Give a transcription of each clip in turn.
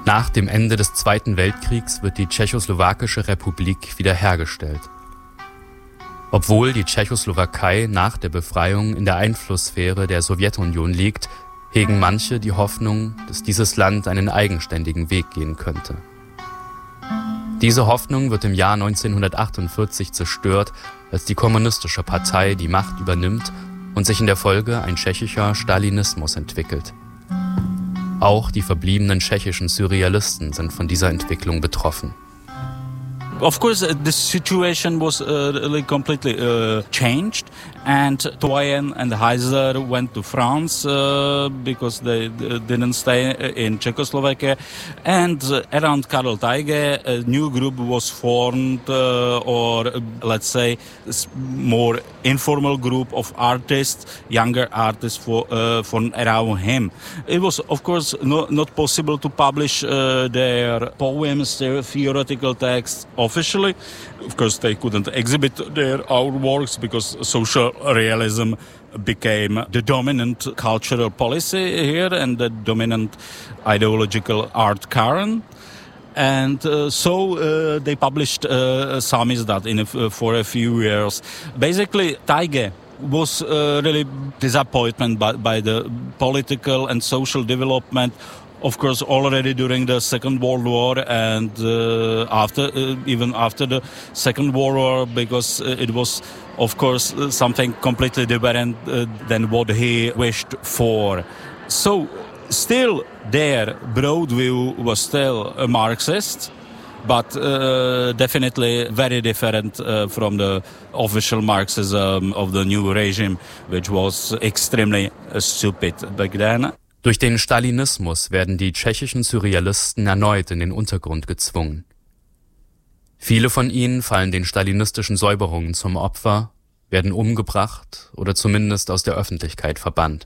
Nach dem Ende des Zweiten Weltkriegs wird die Tschechoslowakische Republik wiederhergestellt. Obwohl die Tschechoslowakei nach der Befreiung in der Einflusssphäre der Sowjetunion liegt, hegen manche die Hoffnung, dass dieses Land einen eigenständigen Weg gehen könnte. Diese Hoffnung wird im Jahr 1948 zerstört, als die Kommunistische Partei die Macht übernimmt und sich in der Folge ein tschechischer Stalinismus entwickelt. Auch die verbliebenen tschechischen Surrealisten sind von dieser Entwicklung betroffen. Of course, the situation was really completely changed, and Toyen and Heiser went to France because they didn't stay in Czechoslovakia. And around Karel Teige, a new group was formed, or let's say more informal group of artists, younger artists from around him. It was, of course, not possible to publish their poems, their theoretical texts officially. Of course, they couldn't exhibit their artworks because social realism became the dominant cultural policy here and the dominant ideological art current. And so they published Samizdat for a few years. Basically, Teige was really disappointed by the political and social development. Of course, already during the Second World War and even after the Second World War, because it was, of course, something completely different than what he wished for. So, still their broad view was still a Marxist, but definitely very different from the official Marxism of the new regime, which was extremely stupid back then. Durch den Stalinismus werden die tschechischen Surrealisten erneut in den Untergrund gezwungen. Viele von ihnen fallen den stalinistischen Säuberungen zum Opfer, werden umgebracht oder zumindest aus der Öffentlichkeit verbannt.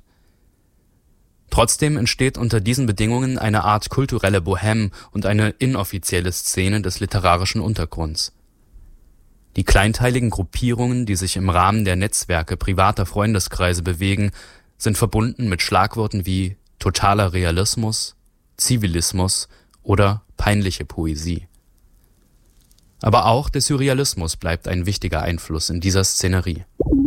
Trotzdem entsteht unter diesen Bedingungen eine Art kulturelle Bohème und eine inoffizielle Szene des literarischen Untergrunds. Die kleinteiligen Gruppierungen, die sich im Rahmen der Netzwerke privater Freundeskreise bewegen, sind verbunden mit Schlagworten wie totaler Realismus, Zivilismus oder peinliche Poesie. Aber auch der Surrealismus bleibt ein wichtiger Einfluss in dieser Szenerie.